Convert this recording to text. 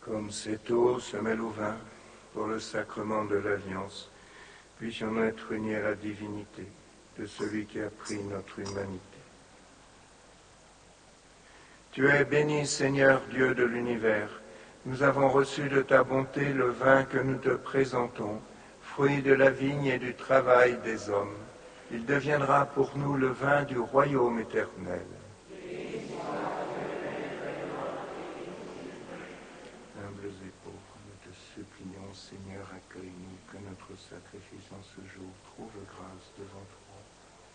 Comme cette eau se mêle au vin pour le sacrement de l'alliance, puissions être unis à la divinité de celui qui a pris notre humanité. Tu es béni, Seigneur Dieu de l'univers. Nous avons reçu de ta bonté le vin que nous te présentons, fruit de la vigne et du travail des hommes. Il deviendra pour nous le vin du royaume éternel. Humbles et pauvres, nous te supplions, Seigneur, accueille-nous, que notre sacrifice en ce jour trouve grâce devant toi.